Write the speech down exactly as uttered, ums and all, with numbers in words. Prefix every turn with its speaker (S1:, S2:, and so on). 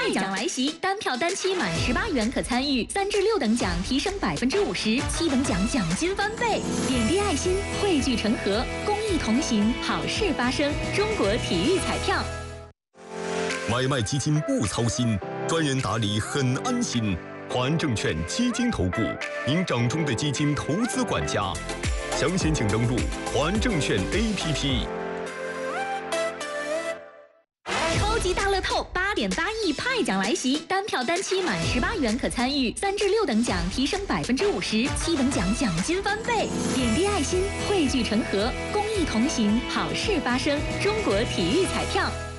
S1: 派奖来袭，单票单期满十八元可参与，三至六等奖提升百分之五十，七等奖奖金翻倍。点滴爱心，汇聚成河，公益同行，好事发生。中国体育彩票。
S2: 买卖基金勿操心，专人打理很安心。华安证券基金投顾，您掌中的基金投资管家。详情请登录华安证券 A P P。
S1: 超级大乐透八点八亿派奖来袭，单票单期满十八元可参与，三至六等奖提升百分之五十，七等奖奖金翻倍。点滴爱心，汇聚成河，公益同行，好事发生。中国体育彩票。